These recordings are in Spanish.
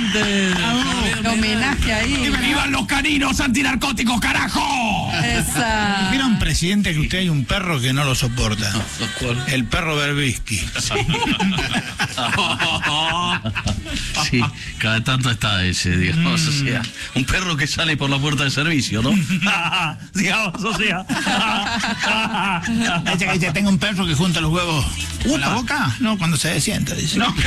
gente. Un homenaje ahí. ¡Vivan los caninos antinarcóticos, carajo! Esa. Mira un presidente que usted hay un perro que no lo soporta. ¿Cuál? El perro Berbisky. Sí, cada tanto está ese, digamos, o sea, un perro que sale por la puerta de servicio, ¿no? Digamos, o sea. Ese que dice, tengo un perro que junta los huevos con la boca. No, cuando se sienta, dice. No.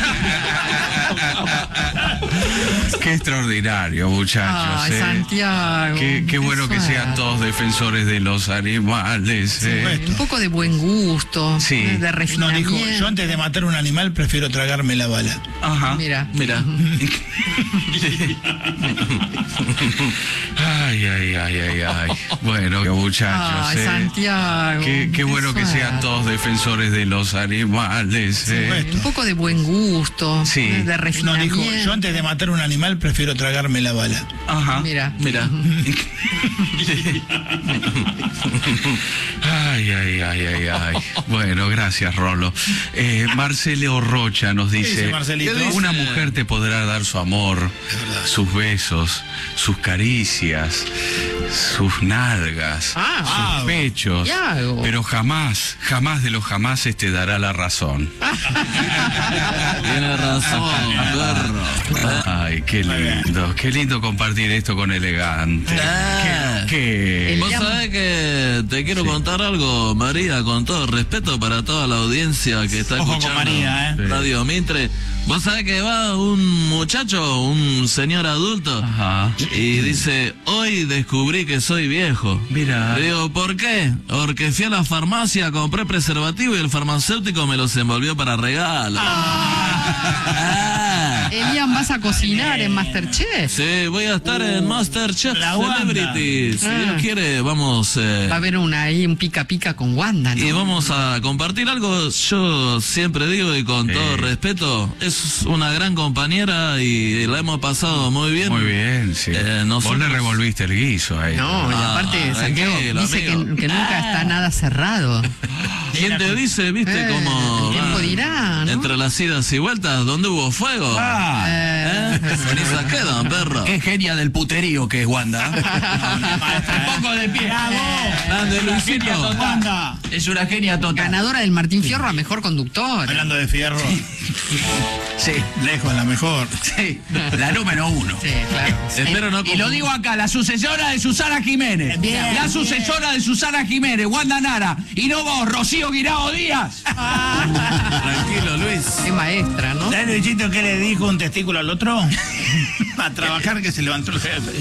Qué extraordinario, muchachos. Ay, Santiago. Qué bueno que sean suerte. todos defensores de los animales. Un poco de buen gusto, Sí. de No, refinamiento. dijo, yo antes de matar un animal prefiero tragarme la bala. Ajá. Mira. Ay. Bueno, muchachos. Ay, Santiago. Qué bueno que sean todos defensores de los animales. Un poco de buen gusto, Sí. de No, refinamiento. dijo, yo antes de matar un animal prefiero tragarme la bala. Ajá. Mira. Ay. Bueno, gracias, Rolo. Marcelo Rocha nos ¿Qué dice, dice Marcelito? una mujer te podrá dar su amor, sus besos, sus caricias, sus nalgas, sus pechos, Yago. pero jamás de los jamases te dará la razón. Tiene razón, perro. Ay, qué lindo compartir esto con Elegante. ¿Qué? Vos sabés que te quiero contar algo, María, con todo respeto para toda la audiencia que está Ojo con escuchando María, Radio Mitre. Vos sabés que va un muchacho, un señor adulto, Ajá. y dice, hoy descubrí que soy viejo. Mira. Le digo, ¿por qué? Porque fui a la farmacia, compré preservativo y el farmacéutico me los envolvió para regalo. Elian, ¿vas a cocinar en Masterchef? Sí, voy a estar en Masterchef La Wanda. Celebrity. Si Dios quiere, vamos... Va a haber ahí un pica pica con Wanda, ¿no? Y vamos a compartir algo. Yo siempre digo y con todo respeto, es una gran compañera y la hemos pasado muy bien. Muy bien, sí. Vos nosotros- le revolviste el guiso ahí. No, y aparte, Santiago tranquilo, dice que amigo. nunca está nada cerrado. ¿Quién te dice, viste, cómo el tiempo va? Ah, dirá, ¿no? Entre las idas y vueltas, ¿dónde hubo fuego? Cenizas quedan, perro. Qué genia del puterío que es Wanda. Pongo de pie. Grande, Luisito. Wanda. Es una genia total. Ganadora del Martín Fierro a mejor conductor. Hablando de fierro, Sí, lejos la mejor. sí. La número 1. Sí, claro. Espero no Y lo digo acá, la sucesora de Susana Jiménez. Bien, La sucesora de Susana Jiménez, Wanda Nara. Y no vos, Rocío Guirao Díaz. Tranquilo, Luis. Qué maestra, ¿no? ¿Sabes, Luisito, qué le dijo un testículo al otro? A trabajar que se levantó el jefe.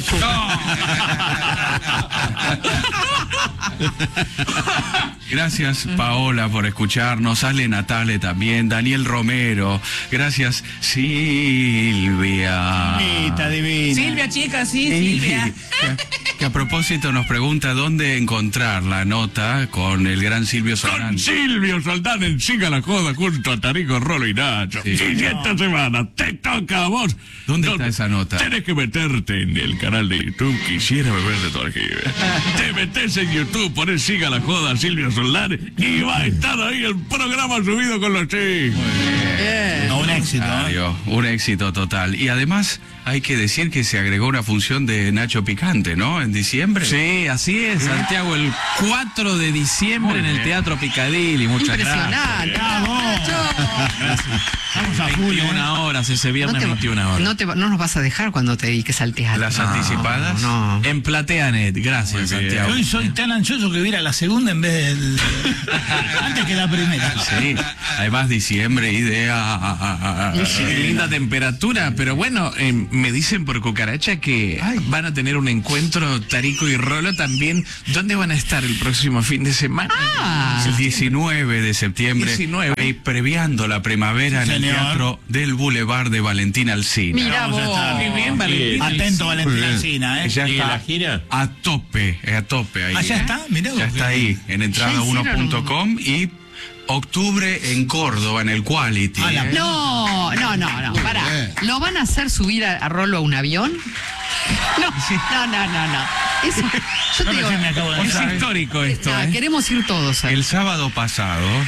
Gracias, Paola, por escucharnos. Ale Natale también. Daniel Romero. Gracias, Silvia. Bonita, divina. chica, sí, Silvia. Que a propósito nos pregunta dónde encontrar la nota con el gran Silvio Soldán. Silvio Soldán en Siga la Joda junto a Tarico, Rolo y Nacho. Sí. Y esta semana te toca a vos. ¿Dónde está esa nota? Tenés que meterte en el canal de YouTube Quisiera Beber de tu Arjive. Te metes en YouTube, pones Siga la Joda Silvio Soldán y va a estar ahí el programa subido con los chicos. No, un éxito, ¿eh? Mario, un éxito total. Y además hay que decir que se agregó una función de Nacho Picante, ¿no? En diciembre. Sí, así es, Santiago, el 4 de diciembre en el Teatro Picadilly. Muchas Impresionante. Vamos a full, 21 horas, ese viernes 21 horas. no nos vas a dejar cuando te dediques al teatro. Las anticipadas. No. En Plateanet, gracias, Muy bien. Santiago. Hoy soy tan ansioso que viera la segunda en vez del... antes que la primera. Sí, además diciembre, idea. Linda temperatura, pero bueno, me dicen por cucaracha que van a tener un encuentro Tarico y Rolo también. ¿Dónde van a estar el próximo fin de semana? El 19 de septiembre, 19. y previando la primavera en el Señor. Teatro del Boulevard de Valentín Alsina. Mira Vamos a vos. estar. Muy bien, Valentín. Atento, Valentín Alsina, ¿eh? Ya ¿Y está la gira? a tope ahí. Ah, ya está, mirá Ya vos. está ahí, en entrada1.com y octubre en Córdoba, en el Quality. Ah, la- No, pará. ¿Lo van a hacer subir a Rolo a un avión? No. Eso, yo No, te digo, recién me acabo de Es entrar. histórico esto, ¿eh? queremos ir todos ahí. El sábado pasado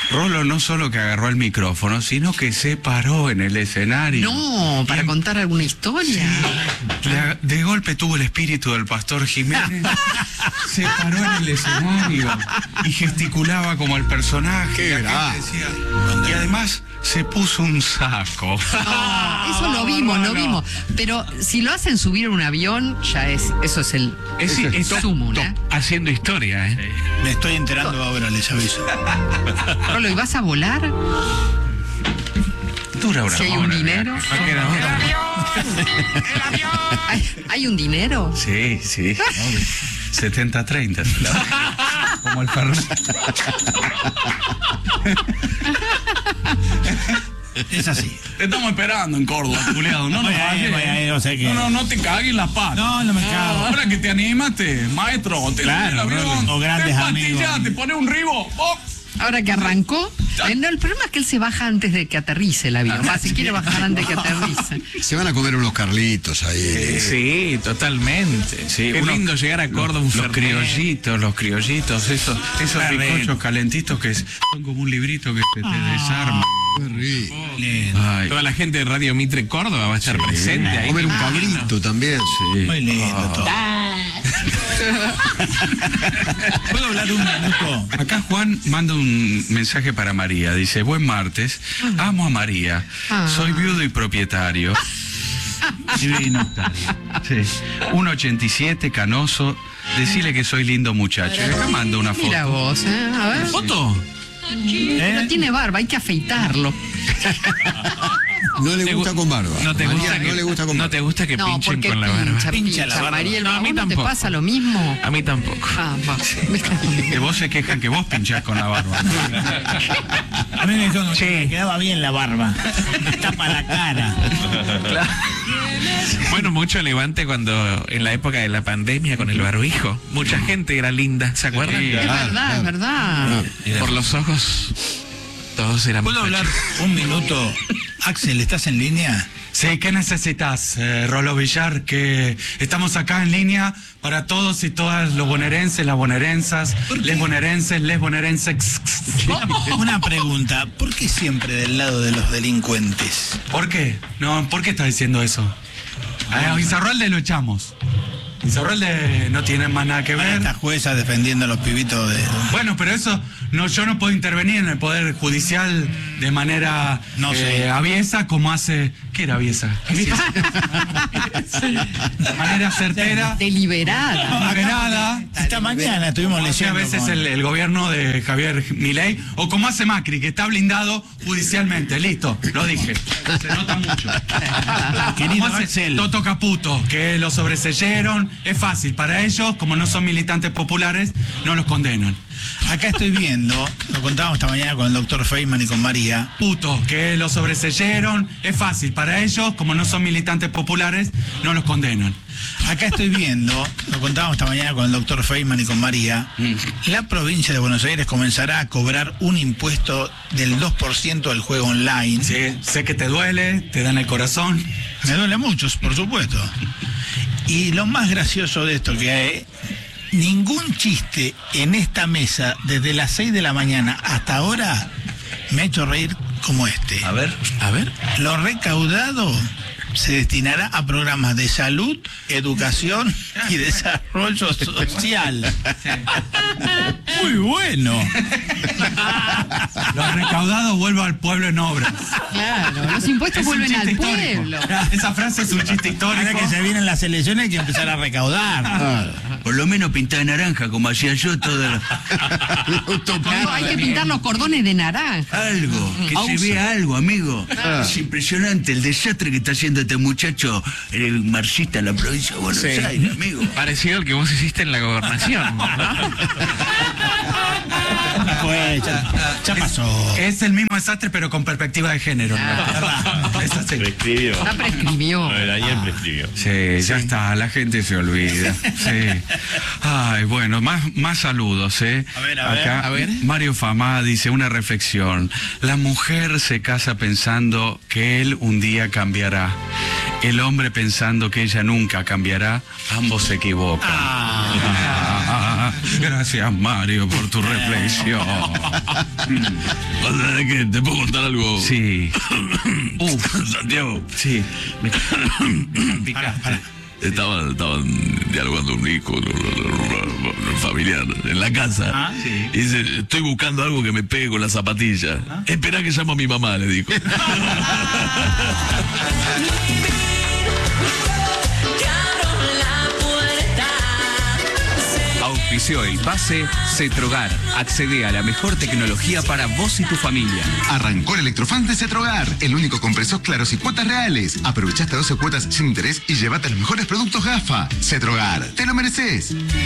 Rolo no solo que agarró el micrófono, sino que se paró en el escenario. No, para contar alguna historia. De golpe tuvo el espíritu del Pastor Jiménez. Se paró en el escenario y gesticulaba como el personaje. Decía, y además se puso un saco. Eso lo vimos. Pero si lo hacen subir a un avión, ya eso es el sumo, ¿no? Haciendo historia, ¿eh? Me estoy enterando ahora, les aviso. Rolo, ¿y vas a volar? Dura una Si hay un hora, dinero. no queda otra. ¿Hay un dinero? Sí. 70-30. Como el Fernández. Es así. Te estamos esperando en Córdoba, culiado. No, Voy a ir, o sea que... no te cagues las patas. No me cago. Ahora que te animaste, maestro, te Claro, el avión, o grandes te amigos. te pone un ribo. ¡Oh! Ahora que arrancó. No, el problema es que él se baja antes de que aterrice el avión. Si quiere bajar antes de que aterrice. Se van a comer unos carlitos ahí. Sí, totalmente. Sí, Qué lindo llegar a Córdoba, un los Fernet. criollitos, esos bizcochos calentitos que son como un librito que se te desarma. Qué rico. Ay, Toda la gente de Radio Mitre Córdoba va a estar presente ahí. Comer un cabrito también. sí. Muy lindo todo. ¿Puedo hablar un minuto? Acá Juan manda un mensaje para María. Dice, buen martes, amo a María, soy viudo y propietario. Divino. Sí. 1,87, canoso, decirle que soy lindo muchacho. Y acá manda una foto. Mira vos, a ver. ¿Foto? No tiene barba, hay que afeitarlo. No le ¿Te gusta gu- con barba. ¿No te María gusta que, no le gusta con no barba. te gusta que No, pinchen porque con la barba? Pincha la barba. María, No, a mí ¿no te tampoco. pasa lo mismo? A mí tampoco. Va. Que vos se quejan que vos pinchás con la barba. A mí me dijeron que me quedaba bien la barba. Me tapa la cara. Bueno, mucho levante cuando en la época de la pandemia con el barbijo. Mucha gente era linda, ¿se acuerdan? Sí. Es verdad, es verdad. Por los ojos, todos eran ¿Puedo hablar un minuto? Axel, ¿estás en línea? Sí, ¿qué necesitas, Rolo Villar? Que estamos acá en línea para todos y todas los bonaerenses, las bonaerensas, les bonaerenses. Una pregunta. ¿Por qué siempre del lado de los delincuentes? ¿Por qué? No, ¿por qué estás diciendo eso? A Izarralde lo echamos. Izarralde no tiene más nada que ver. Esta jueza defendiendo a los pibitos de... Bueno, pero eso yo no puedo intervenir en el Poder Judicial de manera No sé. aviesa como hace... ¿Qué era aviesa? De manera certera, Deliberada. deliberada. Esta mañana estuvimos Como hace leyendo. a veces con- el gobierno de Javier Milei, o como hace Macri, que está blindado judicialmente. Listo, lo dije. Se nota mucho. Querido Como hace Axel. Toto Caputo, que lo sobreseyeron. Es fácil, para ellos, como no son militantes populares, no los condenan. Acá estoy viendo, lo contábamos esta mañana con el doctor Feynman y con María. Puto, que lo sobreseyeron. Es fácil, para ellos, como no son militantes populares, no los condenan. Acá estoy viendo, lo contábamos esta mañana con el doctor Feynman y con María. La provincia de Buenos Aires comenzará a cobrar un impuesto del 2% del juego online. Sí, sé que te duele, te dan el corazón. Me duele mucho, por supuesto. Y lo más gracioso de esto que hay, ningún chiste en esta mesa desde las 6 de la mañana hasta ahora me ha hecho reír como este. A ver. Lo recaudado se destinará a programas de salud, educación y desarrollo social. Muy bueno. Los recaudados vuelven al pueblo en obras. Claro, los impuestos Es un vuelven chiste al histórico. pueblo. Esa frase es un chiste histórico. Ahora que se vienen las elecciones hay que empezar a recaudar. Por lo menos pintar de naranja, como hacía yo toda No, hay que pintar los cordones de naranja. algo, que se vea algo, amigo. Es impresionante el desastre que está haciendo este muchacho marxista en la provincia de Buenos Aires, amigo. Parecido al que vos hiciste en la gobernación, ¿no? Pues ya pasó. Es el mismo desastre, pero con perspectiva de género. ¿no? Es así. Ya prescribió. Sí, ya está, la gente se olvida. Sí. Ay, bueno, más saludos, ¿eh? A ver, Acá, a ver. Mario Famá dice una reflexión. La mujer se casa pensando que él un día cambiará. El hombre pensando que ella nunca cambiará. Ambos se equivocan. Gracias, Mario, por tu reflexión. ¿Sabes qué? ¿Te puedo contar algo? Sí. Santiago. Sí. Estaban dialogando un hijo familiar en la casa. Sí. Y dice, estoy buscando algo que me pegue con la zapatilla. Espera que llamo a mi mamá, le dijo. Auspició el pase Cetrogar. Accede a la mejor tecnología para vos y tu familia. Arrancó el Electrofans de Cetrogar, el único con precios claros y cuotas reales. Aprovechaste 12 cuotas sin interés y llévate los mejores productos GAFA. Cetrogar, te lo mereces.